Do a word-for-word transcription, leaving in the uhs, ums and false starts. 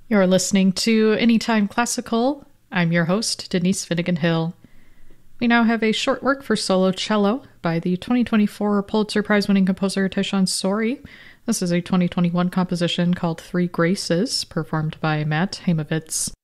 You're listening to Anytime Classical. I'm your host, Denise Finnegan Hill. We now have a short work for solo cello by the twenty twenty-four Pulitzer Prize-winning composer Tyshawn Sorey. This is a twenty twenty-one composition called Three Graces, performed by Matt Heimovitz.